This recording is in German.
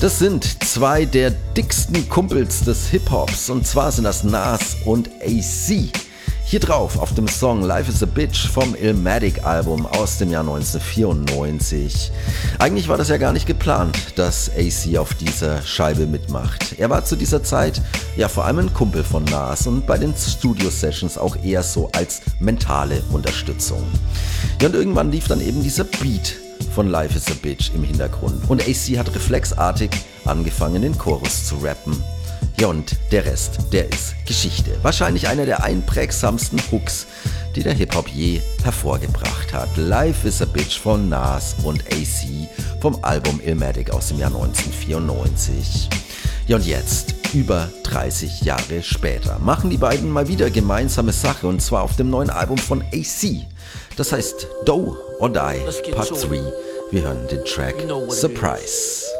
Das sind zwei der dicksten Kumpels des Hip-Hops, und zwar sind das Nas und AC. Hier drauf auf dem Song Life is a Bitch vom Illmatic-Album aus dem Jahr 1994. Eigentlich war das ja gar nicht geplant, dass AC auf dieser Scheibe mitmacht. Er war zu dieser Zeit ja vor allem ein Kumpel von Nas und bei den Studio-Sessions auch eher so als mentale Unterstützung. Ja, und irgendwann lief dann eben dieser Beat von Life is a Bitch im Hintergrund und AC hat reflexartig angefangen, den Chorus zu rappen. Ja, und der Rest, der ist Geschichte. Wahrscheinlich einer der einprägsamsten Hooks, die der Hip-Hop je hervorgebracht hat. Life is a Bitch von Nas und AC vom Album Illmatic aus dem Jahr 1994. Ja, und jetzt, über 30 Jahre später, machen die beiden mal wieder gemeinsame Sache, und zwar auf dem neuen Album von AC. Das heißt Do or Die Part 3. Wir hören den Track Surprise.